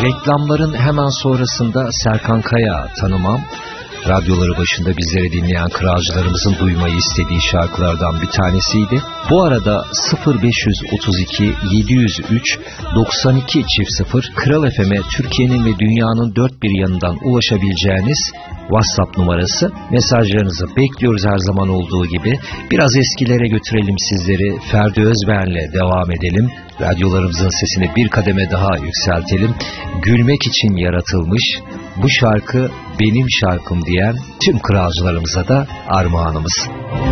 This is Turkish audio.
Reklamların hemen sonrasında Serkan Kaya tanımam. Radyoları başında bizleri dinleyen kralcılarımızın duymayı istediği şarkılardan bir tanesiydi. Bu arada 0532 703 92 0 Kral FM'e Türkiye'nin ve dünyanın dört bir yanından ulaşabileceğiniz WhatsApp numarası. Mesajlarınızı bekliyoruz her zaman olduğu gibi. Biraz eskilere götürelim sizleri. Ferdi Özben'le devam edelim. Radyolarımızın sesini bir kademe daha yükseltelim. Gülmek için yaratılmış bu şarkı benim şarkım diyen tüm kralcılarımıza da armağanımız.